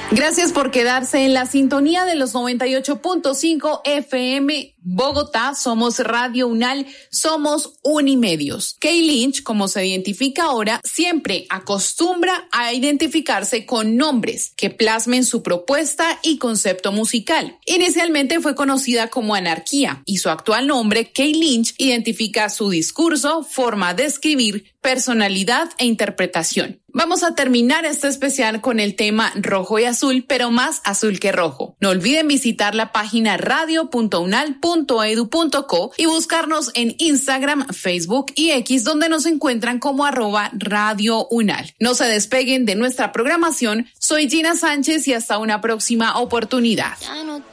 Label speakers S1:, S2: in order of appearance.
S1: Gracias por quedarse en la sintonía de los 98.5 FM Bogotá. Somos Radio UNAL, somos Unimedios. Kay Lynch, como se identifica ahora, siempre acostumbra a identificarse con nombres que plasmen su propuesta y concepto musical. Inicialmente fue conocida como Anarquía y su actual nombre, Kay Lynch, identifica su discurso, forma de escribir, personalidad e interpretación. Vamos a terminar este especial con el tema Rojo y Azul, pero más azul que rojo. No olviden visitar la página radio.unal.edu.co y buscarnos en Instagram, Facebook y X, donde nos encuentran como @Radio Unal. No se despeguen de nuestra programación. Soy Gina Sánchez y hasta una próxima oportunidad.
S2: Ya no